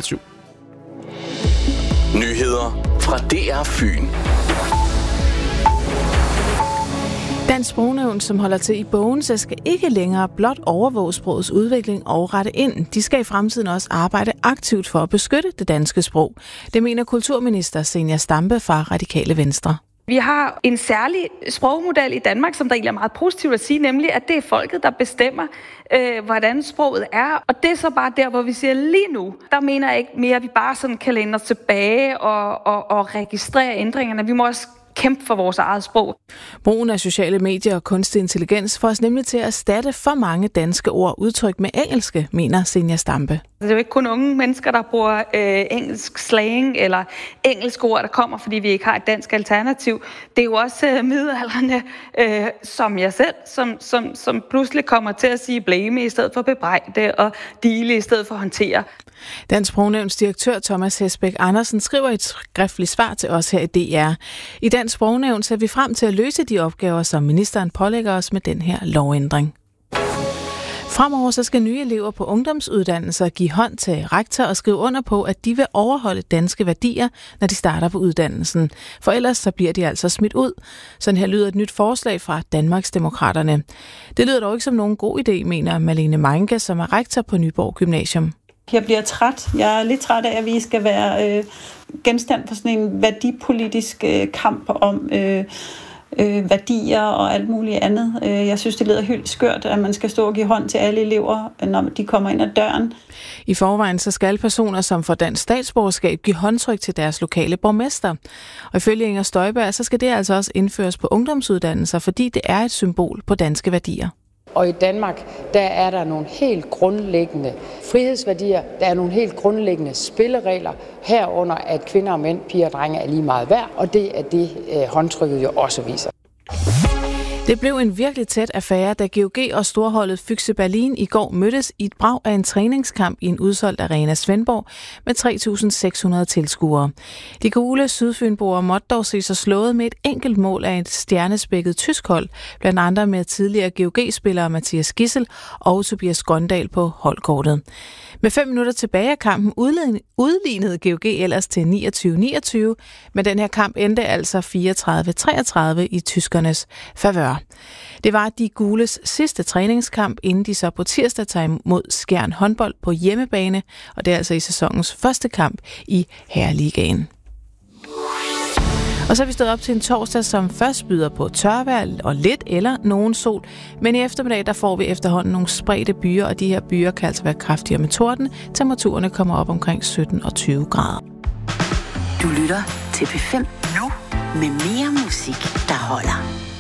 7. Nyheder fra DR Fyn. Dansk Sprognævn, som holder til i Bogense, skal ikke længere blot overvåge sprogets udvikling og rette ind. De skal i fremtiden også arbejde aktivt for at beskytte det danske sprog. Det mener kulturminister Zenia Stampe fra Radikale Venstre. Vi har en særlig sprogmodel i Danmark, som der egentlig er meget positivt at sige, nemlig at det er folket, der bestemmer, hvordan sproget er. Og det er så bare der, hvor vi siger lige nu, der mener jeg ikke mere, at vi bare sådan kan læne os tilbage og registrere ændringerne. Vi må også kæmpe for vores eget sprog. Brugen af sociale medier og kunstig intelligens får os nemlig til at erstatte for mange danske ord udtrykt med engelske, mener Zenia Stampe. Det er jo ikke kun unge mennesker, der bruger engelsk slang eller engelske ord, der kommer, fordi vi ikke har et dansk alternativ. Det er jo også middelaldrende, som jeg selv, som pludselig kommer til at sige blame i stedet for bebrejde og dele i stedet for håndtere. Dansk Sprognævns direktør Thomas Hesbæk Andersen skriver et skriftligt svar til os her i DR. I Dansk Sprognævn ser vi frem til at løse de opgaver, som ministeren pålægger os med den her lovændring. Fremover så skal nye elever på ungdomsuddannelser give hånd til rektor og skrive under på, at de vil overholde danske værdier, når de starter på uddannelsen. For ellers så bliver de altså smidt ud. Sådan her lyder et nyt forslag fra Danmarksdemokraterne. Det lyder dog ikke som nogen god idé, mener Malene Meinke, som er rektor på Nyborg Gymnasium. Jeg bliver træt. Jeg er lidt træt af, at vi skal være genstand for sådan en værdipolitisk kamp om værdier og alt muligt andet. Jeg synes, det lyder helt skørt, at man skal stå og give hånd til alle elever, når de kommer ind ad døren. I forvejen så skal personer, som får dansk statsborgerskab, give håndtryk til deres lokale borgmester. Og ifølge Inger Støjberg, så skal det altså også indføres på ungdomsuddannelser, fordi det er et symbol på danske værdier. Og i Danmark, der er der nogle helt grundlæggende frihedsværdier, der er nogle helt grundlæggende spilleregler, herunder at kvinder og mænd, piger og drenge er lige meget værd, og det er det håndtrykket jo også viser. Det blev en virkelig tæt affære, da GOG og storholdet Füchse Berlin i går mødtes i et brag af en træningskamp i en udsolgt arena Svendborg med 3.600 tilskuere. De gule sydfynboer måtte dog se sig slået med et enkelt mål af et stjernespækket tysk hold, blandt andre med tidligere GOG-spillere Mathias Gissel og Tobias Grøndal på holdkortet. Med 5 minutter tilbage af kampen udlignede GOG ellers til 29-29, men den her kamp endte altså 34-33 i tyskernes favør. Det var de gules sidste træningskamp, inden de så på tirsdag tager imod Skjern håndbold på hjemmebane, og det er altså i sæsonens første kamp i Herreligaen. Og så er vi stået op til en torsdag, som først byder på tørvejr og lidt eller nogen sol. Men i eftermiddag, der får vi efterhånden nogle spredte byer, og de her byer kan altså være kraftigere med torden. Temperaturerne kommer op omkring 17 og 20 grader. Du lytter til P5 nu med mere musik, der holder.